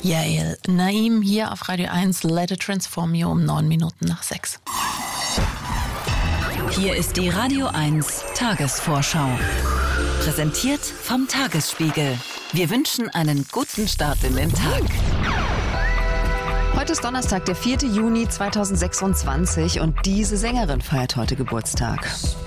Yael Naim hier auf Radio 1, Let It Transform You um 6:09. Hier ist die Radio 1 Tagesvorschau. Präsentiert vom Tagesspiegel. Wir wünschen einen guten Start in den Tag. Heute ist Donnerstag, der 4. Juni 2026 und diese Sängerin feiert heute Geburtstag.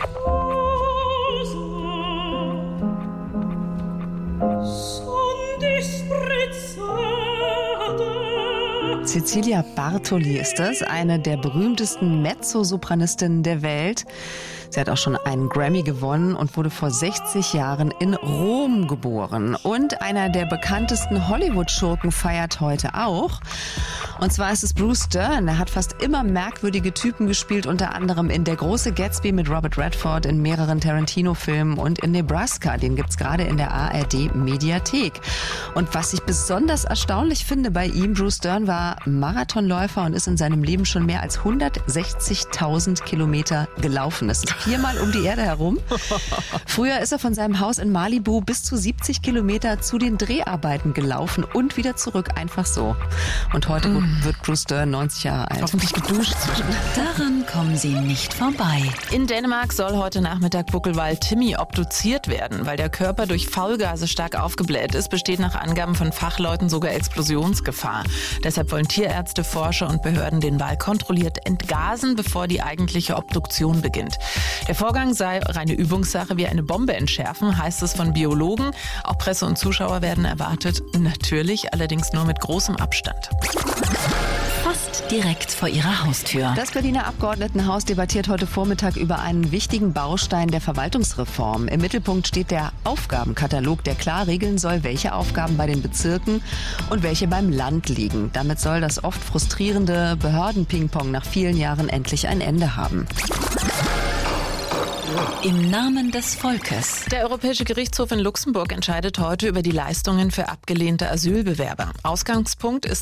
Cecilia Bartoli ist das, eine der berühmtesten Mezzosopranistinnen der Welt. Sie hat auch schon einen Grammy gewonnen und wurde vor 60 Jahren in Rom geboren. Und einer der bekanntesten Hollywood-Schurken feiert heute auch. Und zwar ist es Bruce Dern. Er hat fast immer merkwürdige Typen gespielt, unter anderem in Der große Gatsby mit Robert Redford, in mehreren Tarantino-Filmen und in Nebraska. Den gibt's gerade in der ARD-Mediathek. Und was ich besonders erstaunlich finde bei ihm, Bruce Dern war Marathonläufer und ist in seinem Leben schon mehr als 160.000 Kilometer gelaufen. Das ist 4-mal um die Erde herum. Früher ist er von seinem Haus in Malibu bis zu 70 Kilometer zu den Dreharbeiten gelaufen und wieder zurück, einfach so. Und heute wird Bruce Dern 90 Jahre alt. Hoffentlich geduscht zwischen. Daran kommen Sie nicht vorbei. In Dänemark soll heute Nachmittag Buckelwal Timmy obduziert werden. Weil der Körper durch Faulgase stark aufgebläht ist, besteht nach Angaben von Fachleuten sogar Explosionsgefahr. Deshalb wollen Tierärzte, Forscher und Behörden den Wal kontrolliert entgasen, bevor die eigentliche Obduktion beginnt. Der Vorgang sei reine Übungssache, wie eine Bombe entschärfen, heißt es von Biologen. Auch Presse und Zuschauer werden erwartet. Natürlich, allerdings nur mit großem Abstand. Fast direkt vor Ihrer Haustür. Das Berliner Abgeordnetenhaus debattiert heute Vormittag über einen wichtigen Baustein der Verwaltungsreform. Im Mittelpunkt steht der Aufgabenkatalog, der klar regeln soll, welche Aufgaben bei den Bezirken und welche beim Land liegen. Damit soll das oft frustrierende Behörden-Ping-Pong nach vielen Jahren endlich ein Ende haben. Im Namen des Volkes. Der Europäische Gerichtshof in Luxemburg entscheidet heute über die Leistungen für abgelehnte Asylbewerber. Ausgangspunkt ist